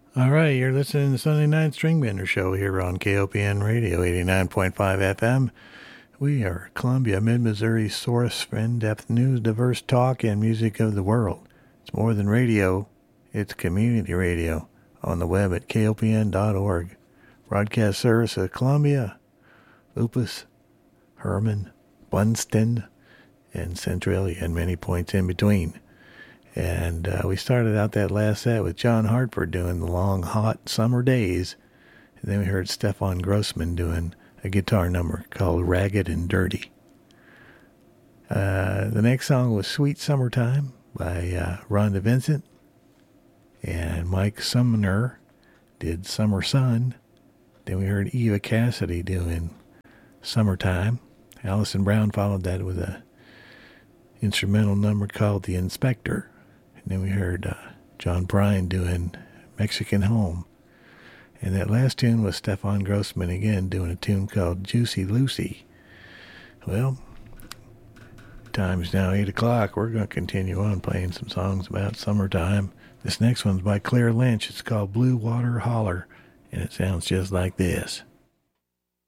All right, you're listening to the Sunday Night Stringbender Show here on KOPN Radio 89.5 FM. We are Columbia, Mid-Missouri's source for in-depth news, diverse talk, and music of the world. It's more than radio. It's community radio on the web at KOPN.org. Broadcast service of Columbia, Lupus, Herman, Bunston, and Centralia, and many points in between. And we started out that last set with John Hartford doing The Long Hot Summer Days. And then we heard Stefan Grossman doing a guitar number called Ragged and Dirty. The next song was Sweet Summertime by Rhonda Vincent. And Mike Sumner did Summer Sun. Then we heard Eva Cassidy doing Summertime. Alison Brown followed that with a instrumental number called The Inspector. And then we heard John Prine doing Mexican Home. And that last tune was Stefan Grossman again doing a tune called Juicy Lucy. Well, time's now 8 o'clock. We're going to continue on playing some songs about summertime. This next one's by Claire Lynch. It's called Blue Water Holler, and it sounds just like this.